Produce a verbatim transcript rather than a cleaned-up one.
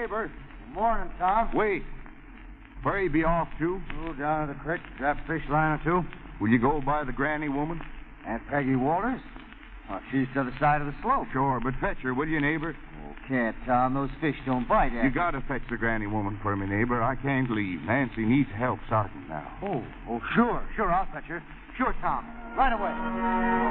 neighbor. Good morning, Tom. Wait. Where you be off to? Oh, down to the creek, grab a fish line or two. Will you go by the granny woman? Aunt Peggy Walters? Well, she's to the side of the slope. Sure, but fetch her, will you, neighbor? Oh, can't, Tom. Those fish don't bite, You after. gotta fetch the granny woman for me, neighbor. I can't leave. Nancy needs help starting now. Oh, oh, sure, sure, I'll fetch her. Sure, Tom. Right away.